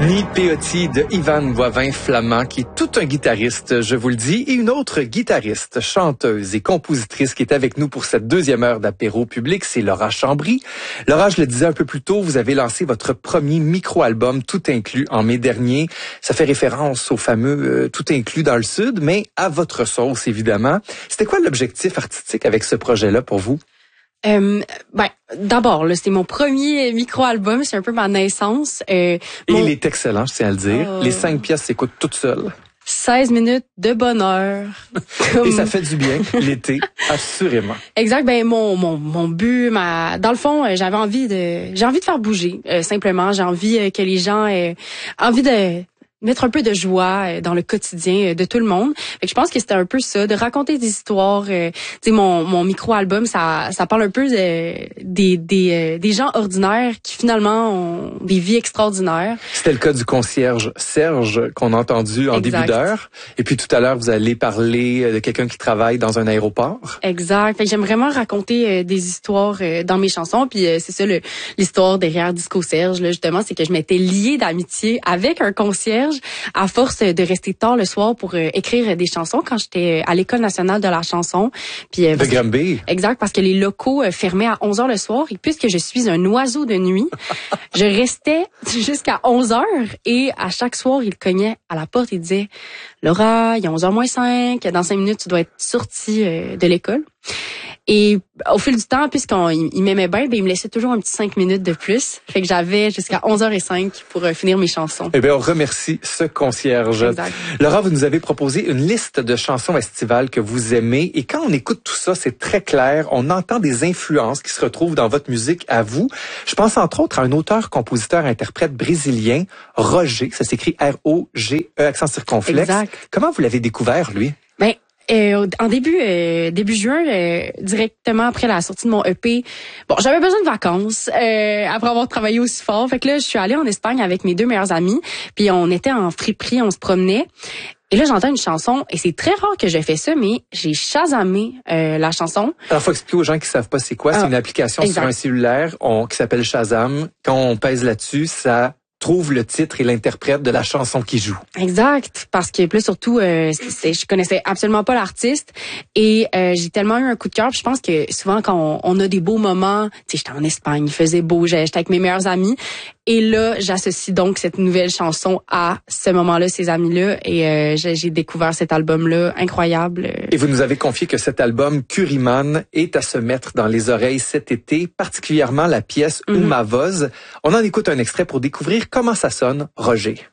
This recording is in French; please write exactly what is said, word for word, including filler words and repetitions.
Ni Peyote de Ivan Boivin-Flamand, qui est tout un guitariste, je vous le dis, et une autre guitariste, chanteuse et compositrice qui est avec nous pour cette deuxième heure d'apéro public, c'est Laura Chambry. Laura, je le disais un peu plus tôt, vous avez lancé votre premier micro-album Tout inclus en mai dernier. Ça fait référence au fameux euh, Tout inclus dans le Sud, mais à votre sauce, évidemment. C'était quoi l'objectif artistique avec ce projet-là pour vous? Euh, ben, d'abord, là, c'était mon premier micro-album, c'est un peu ma naissance. Euh, mon... Et il est excellent, je tiens à le dire. Oh. Les cinq pièces s'écoutent toutes seules. seize minutes de bonheur. Et ça fait du bien, l'été, assurément. Exact. Ben, mon, mon, mon but, ma, dans le fond, j'avais envie de, j'ai envie de faire bouger, euh, simplement. J'ai envie euh, que les gens aient envie de, mettre un peu de joie dans le quotidien de tout le monde. Fait que je pense que c'était un peu ça, de raconter des histoires. Euh, tu sais, mon, mon micro-album, ça, ça parle un peu de, des, des, des gens ordinaires qui finalement ont des vies extraordinaires. C'était le cas du concierge Serge qu'on a entendu en exact. Début d'heure. Et puis tout à l'heure, vous allez parler de quelqu'un qui travaille dans un aéroport. Exact. Fait que j'aime vraiment raconter euh, des histoires euh, dans mes chansons. Puis euh, c'est ça le, l'histoire derrière Disco Serge, là, justement, c'est que je m'étais liée d'amitié avec un concierge à force de rester tard le soir pour euh, écrire des chansons quand j'étais à l'École nationale de la chanson. Puis euh, de Granby. Exact, parce que les locaux euh, fermaient à onze heures le soir et puisque je suis un oiseau de nuit, je restais jusqu'à onze heures et à chaque soir, il cognait à la porte et disait « Laura, il est onze heures moins cinq, dans cinq minutes, tu dois être sortie euh, de l'école. » Et au fil du temps, puisqu'il il m'aimait bien, ben il me laissait toujours un petit cinq minutes de plus. Fait que j'avais jusqu'à onze heures cinq pour euh, finir mes chansons. Eh bien, on remercie ce concierge. Exact. Laura, vous nous avez proposé une liste de chansons estivales que vous aimez. Et quand on écoute tout ça, c'est très clair. On entend des influences qui se retrouvent dans votre musique à vous. Je pense entre autres à un auteur, compositeur, interprète brésilien, Roger. Ça s'écrit R O G E, accent circonflexe. Exact. Comment vous l'avez découvert, lui? Ben, Euh, en début euh, début juin, euh, directement après la sortie de mon E P, bon, j'avais besoin de vacances euh, après avoir travaillé aussi fort. Fait que là, je suis allée en Espagne avec mes deux meilleurs amis, puis on était en friperie, on se promenait. Et là, j'entends une chanson, et c'est très rare que je fais ça, mais j'ai shazammé euh, la chanson. Alors, faut expliquer aux gens qui savent pas c'est quoi. Ah, c'est une application exact. Sur un cellulaire on, qui s'appelle Shazam. Quand on pèse là-dessus, ça trouve le titre et l'interprète de la chanson qui joue. Exact, parce que plus surtout, euh, c'est, je connaissais absolument pas l'artiste et euh, j'ai tellement eu un coup de cœur. Je pense que souvent quand on, on a des beaux moments, tu sais, j'étais en Espagne, il faisait beau, j'étais avec mes meilleurs amis et là, j'associe donc cette nouvelle chanson à ce moment-là, ces amis-là et euh, j'ai, j'ai découvert cet album-là incroyable. Et vous nous avez confié que cet album Curryman est à se mettre dans les oreilles cet été, particulièrement la pièce mm-hmm. Uma Voz. On en écoute un extrait pour découvrir comment ça sonne, Roger.